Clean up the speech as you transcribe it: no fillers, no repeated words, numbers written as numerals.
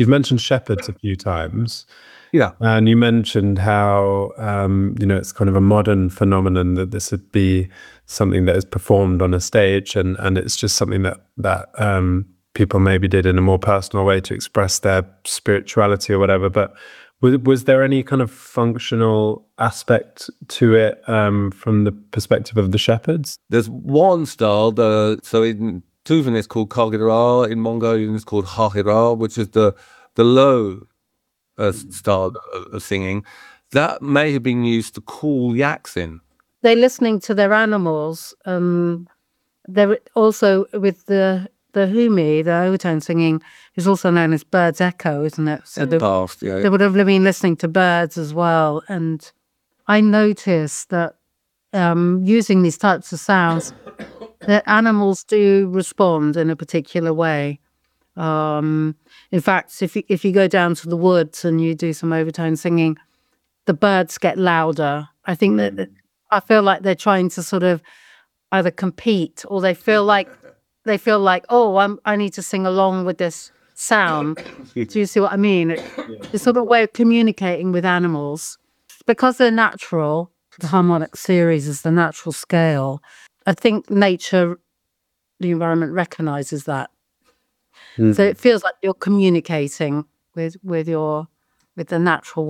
you've mentioned shepherds a few times. Yeah. And you mentioned how, it's kind of a modern phenomenon that this would be something that is performed on a stage, and it's just something that people maybe did in a more personal way to express their spirituality or whatever. But was there any kind of functional aspect to it from the perspective of the shepherds? There's one style, so in Tuvan it's called Kagidara, in Mongolian it's called Hahira, which is the low style of singing. That may have been used to call yaks in. They're listening to their animals. They're also with the humi, the overtone singing, is also known as bird's echo, isn't it? So They would have been listening to birds as well. And I noticed that using these types of sounds, the animals do respond in a particular way. In fact, if you go down to the woods and you do some overtone singing, the birds get louder. I think that I feel like they're trying to sort of either compete, or they feel like, oh, I need to sing along with this sound. Do you see what I mean? It's sort of a way of communicating with animals. Because they're natural, the harmonic series is the natural scale. I think nature, the environment recognizes that. So it feels like you're communicating with the natural world.